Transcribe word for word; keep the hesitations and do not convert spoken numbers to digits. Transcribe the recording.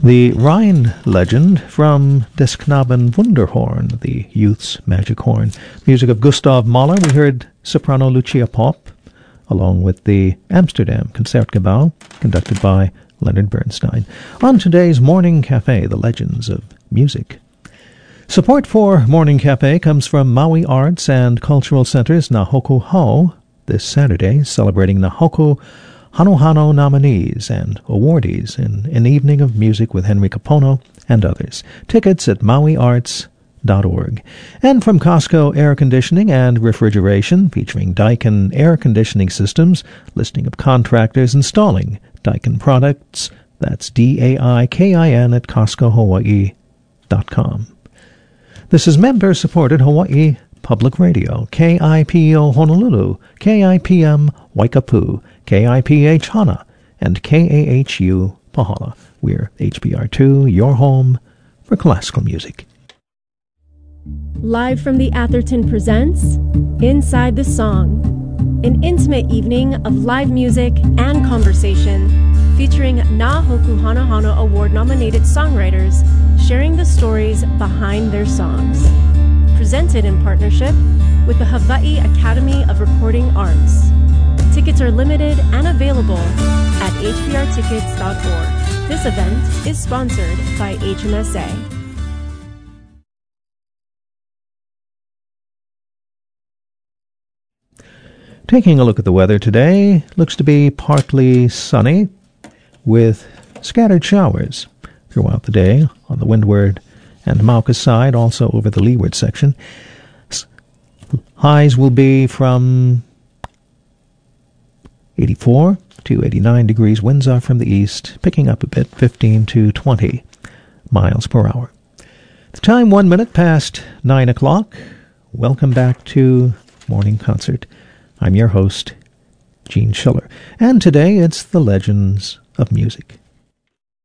The Rhine Legend from Des Knaben Wunderhorn, the youth's magic horn. Music of Gustav Mahler. We heard soprano Lucia Popp, along with the Amsterdam Concertgebouw, conducted by Leonard Bernstein. On today's Morning Cafe, the legends of music. Support for Morning Cafe comes from Maui Arts and Cultural Center's Nahoku Hou, this Saturday, celebrating Nahoku Hanohano nominees and awardees in an evening of music with Henry Kapono and others. Tickets at maui arts dot org. And from Costco Air Conditioning and Refrigeration, featuring Daikin Air Conditioning Systems, listing of contractors installing Daikin products. That's D A I K I N at Costco Hawaii dot com. This is member-supported Hawaii Public Radio, K I P O Honolulu, K I P M Waikapu, K I P H Hana, and K A H U Pahala. We're H B R two, your home for classical music. Live from the Atherton presents Inside the Song, an intimate evening of live music and conversation featuring Nahoku Hanohano Award-nominated songwriters sharing the stories behind their songs. Presented in partnership with the Hawaii Academy of Recording Arts. Tickets are limited and available at h b r tickets dot org. This event is sponsored by H M S A. Taking a look at the weather today, looks to be partly sunny with scattered showers throughout the day on the windward and Mauka side, also over the leeward section. Highs will be from eighty-four to eighty-nine degrees. Winds are from the east, picking up a bit, fifteen to twenty miles per hour. The time one minute past nine o'clock. Welcome back to Morning Concert. I'm your host, Gene Schiller, and today it's the legends of music.